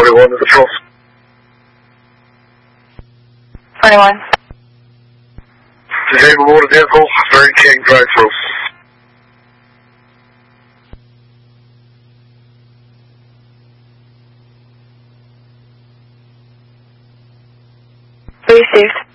21 is the trust. 21. Disable motor vehicle, Mary King drive-through. Received.